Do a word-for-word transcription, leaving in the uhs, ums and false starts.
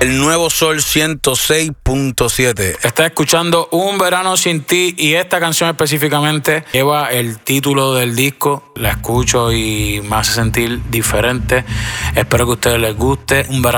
El Nuevo Sol ciento seis punto siete. Estás escuchando Un Verano Sin Ti y esta canción específicamente lleva el título del disco. La escucho y me hace sentir diferente. Espero que a ustedes les guste. Un verano